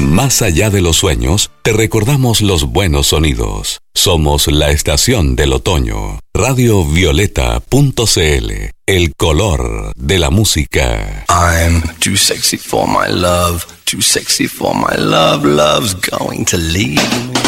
Más allá de los sueños, te recordamos los buenos sonidos. Somos la estación del otoño. Radiovioleta.cl, el color de la música. I'm too sexy for my love, too sexy for my love, love's going to leave me.